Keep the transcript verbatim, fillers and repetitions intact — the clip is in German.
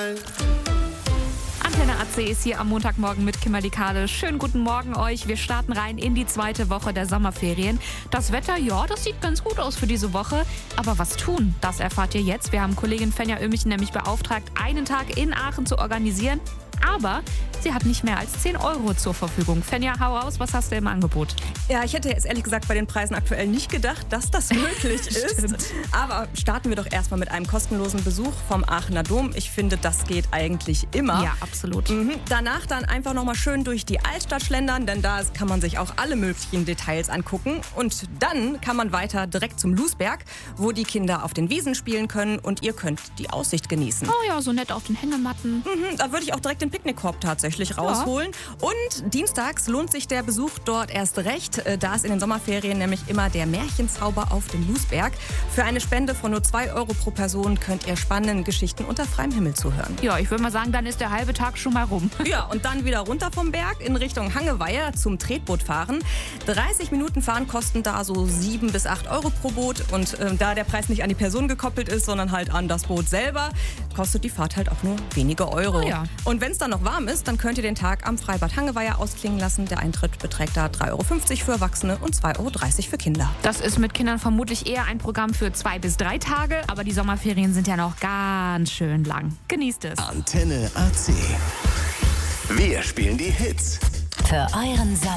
sein. Antenne A C ist hier am Montagmorgen mit Kimberly Kahle. Schönen guten Morgen euch. Wir starten rein in die zweite Woche der Sommerferien. Das Wetter, ja, das sieht ganz gut aus für diese Woche. Aber was tun, das erfahrt ihr jetzt. Wir haben Kollegin Fenja Ömichen nämlich beauftragt, einen Tag in Aachen zu organisieren. Aber sie hat nicht mehr als zehn Euro zur Verfügung. Fenja, hau raus, was hast du im Angebot? Ja, ich hätte jetzt ehrlich gesagt bei den Preisen aktuell nicht gedacht, dass das möglich ist. Aber starten wir doch erstmal mit einem kostenlosen Besuch vom Aachener Dom. Ich finde, das geht eigentlich immer. Ja, absolut. Mhm. Danach dann einfach nochmal schön durch die Altstadt schlendern, denn da kann man sich auch alle möglichen Details angucken. Und dann kann man weiter direkt zum Lusberg, wo die Kinder auf den Wiesen spielen können und ihr könnt die Aussicht genießen. Oh ja, so nett auf den Hängematten. Mhm, da würde ich auch direkt den Picknickkorb tatsächlich rausholen. Ja. Und dienstags lohnt sich der Besuch dort erst recht. Da ist in den Sommerferien nämlich immer der Märchenzauber auf dem Lusberg. Für eine Spende von nur zwei Euro pro Person könnt ihr spannenden Geschichten unter freiem Himmel zuhören. Ja, ich würde mal sagen, dann ist der halbe Tag schon mal rum. Ja, und dann wieder runter vom Berg in Richtung Hangeweiher zum Tretboot fahren. dreißig Minuten fahren kosten da so sieben bis acht Euro pro Boot. Und äh, da der Preis nicht an die Person gekoppelt ist, sondern halt an das Boot selber, kostet die Fahrt halt auch nur wenige Euro. Oh ja. Und wenn es dann noch warm ist, dann könnt ihr den Tag am Freibad Hangeweiher ausklingen lassen. Der Eintritt beträgt da drei Euro fünfzig für Erwachsene und zwei Euro dreißig für Kinder. Das ist mit Kindern vermutlich eher ein Programm für zwei bis drei Tage, aber die Sommerferien sind ja noch ganz schön lang. Genießt es. Antenne A C. Wir spielen die Hits. Für euren Sommer.